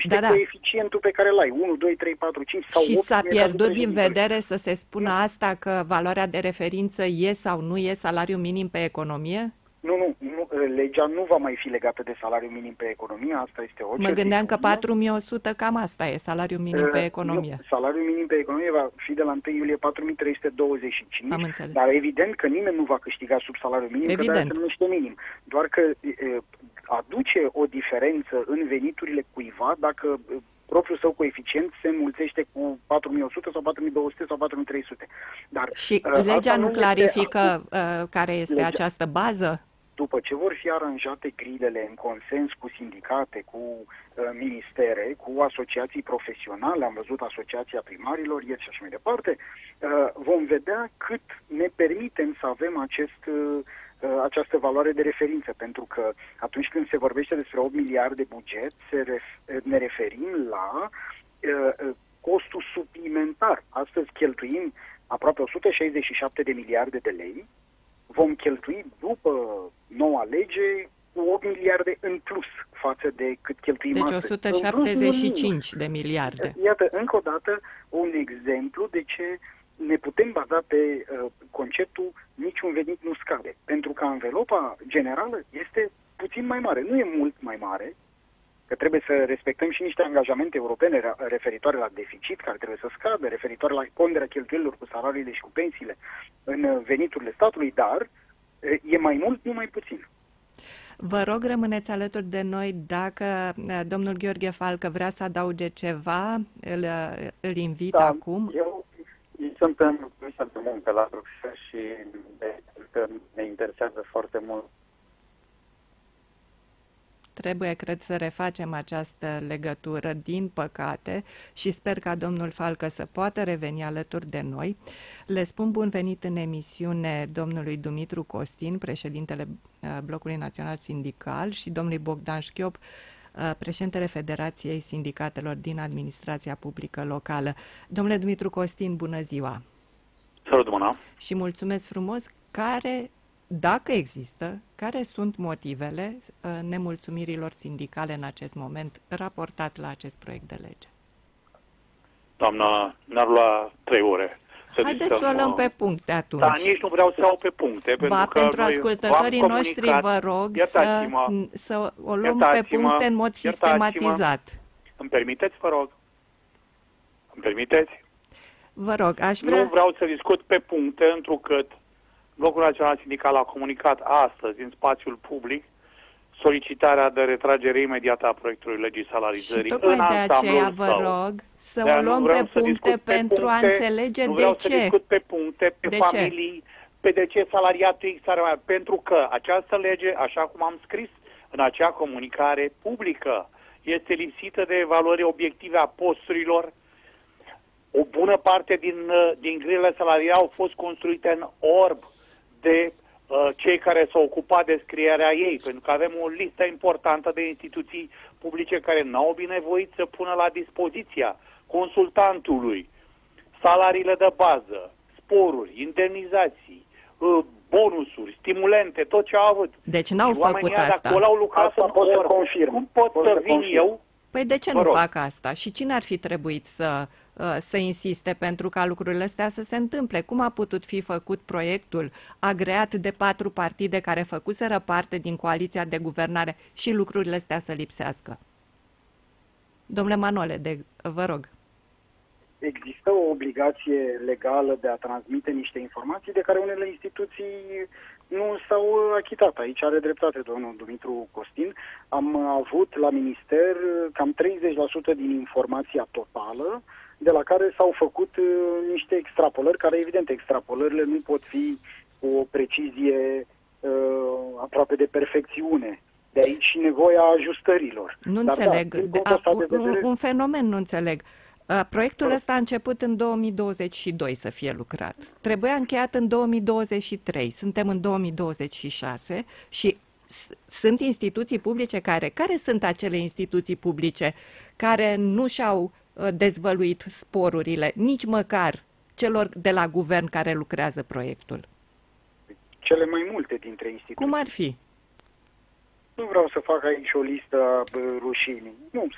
firește coeficientul pe care îl ai, 1, 2, 3, 4, 5 sau 8. Și s-a pierdut din vedere să se spună asta, că valoarea de referință e sau nu e salariul minim pe economie? Nu, legea nu va mai fi legată de salariul minim pe economie, asta este o Mă gândeam că 4.100 cam asta e salariul minim pe economie. Salariul minim pe economie va fi de la 1 iulie 4.325, Am înțeles. dar evident că nimeni nu va câștiga sub salariul minim, evident. că de-aia se numește minim. Doar că aduce o diferență în veniturile cuiva dacă propriul său coeficient se înmulțește cu 4.100 sau 4.200 sau 4.300. Dar și legea nu clarifică care este această bază? După ce vor fi aranjate grilele în consens cu sindicate, cu ministere, cu asociații profesionale, am văzut Asociația Primarilor ieri și așa mai departe, vom vedea cât ne permitem să avem această valoare de referință, pentru că atunci când se vorbește despre 8 miliarde buget, ne referim la costul suplimentar. Astăzi cheltuim aproape 167 de miliarde de lei, vom cheltui după noua lege cu 8 miliarde în plus față de cât cheltuim astăzi. Deci 175 de miliarde. Iată, încă o dată, un exemplu de ce ne putem baza pe conceptul niciun venit nu scade. Pentru că anvelopa generală este puțin mai mare. Nu e mult mai mare, că trebuie să respectăm și niște angajamente europene referitoare la deficit, care trebuie să scadă, referitoare la ponderea cheltuielilor cu salariile și cu pensiile în veniturile statului, dar e mai mult, nu mai puțin. Vă rog, rămâneți alături de noi. Dacă domnul Gheorghe Falcă vrea să adauge ceva, îl invit acum. Eu sunt în Comisia de Muncă la Bruxelles și că ne interesează foarte mult. Trebuie, cred, să refacem această legătură, din păcate, și sper ca domnul Falcă să poată reveni alături de noi. Le spun bun venit în emisiune domnului Dumitru Costin, președintele Blocului Național Sindical, și domnului Bogdan Șchiop, președintele Federației Sindicatelor din Administrația Publică Locală. Domnule Dumitru Costin, bună ziua! Salut, bună! Și mulțumesc frumos. Dacă există, care sunt motivele nemulțumirilor sindicale în acest moment raportat la acest proiect de lege? Doamna, ne-ar lua 3 ore. Haideți să o luăm pe puncte atunci. Da, nici nu vreau să iau pe puncte. Pentru ascultătorii noștri vă rog să o luăm pe puncte în mod sistematizat. Îmi permiteți, vă rog? Îmi permiteți? Vă rog, aș vrea... Nu vreau să discut pe puncte, întrucât Blocul Național Sindical a comunicat astăzi în spațiul public solicitarea de retragere imediată a proiectului legii salarizării. Și tocmai de aceea vă rog să o luăm pe puncte pentru a înțelege de ce. Nu vreau să discut pe puncte, pe familii, pe de ce salariatul X are mai... Pentru că această lege, așa cum am scris în acea comunicare publică, este lipsită de evaluări obiective a posturilor. O bună parte din grilele salariale au fost construite în orb de cei care s-au ocupat de scrierea ei, pentru că avem o listă importantă de instituții publice care n-au binevoit să pună la dispoziția consultantului salariile de bază, sporuri, indemnizații, bonusuri, stimulente, tot ce au avut. Deci n-au făcut asta. Acolo au lucrat asta pot să confirm. Cum pot să vin eu? Păi de ce nu fac asta? Și cine ar fi trebuit să insiste pentru ca lucrurile astea să se întâmple? Cum a putut fi făcut proiectul agreat de 4 partide care făcuseră parte din coaliția de guvernare și lucrurile astea să lipsească? Domnule Manole, vă rog. Există o obligație legală de a transmite niște informații de care unele instituții nu s-au achitat. Aici are dreptate domnul Dumitru Costin. Am avut la minister cam 30% din informația totală, de la care s-au făcut niște extrapolări, care evident extrapolările nu pot fi cu o precizie aproape de perfecțiune. De aici și nevoia ajustărilor. Nu înțeleg. Un fenomen nu înțeleg. Proiectul ăsta a început în 2022 să fie lucrat. Trebuia încheiat în 2023. Suntem în 2026 și sunt instituții publice care sunt acele instituții publice care nu și-au dezvăluit sporurile, nici măcar celor de la guvern care lucrează proiectul? Cele mai multe dintre instituții. Cum ar fi? Nu vreau să fac aici o listă a rușinii. Nu,